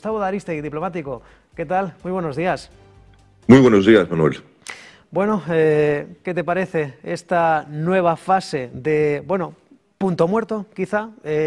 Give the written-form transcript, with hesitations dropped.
Gustavo de Arístegui, diplomático. ¿Qué tal? Muy buenos días. Muy buenos días, Manuel. Bueno, ¿qué te parece esta nueva fase de, bueno, punto muerto, quizá?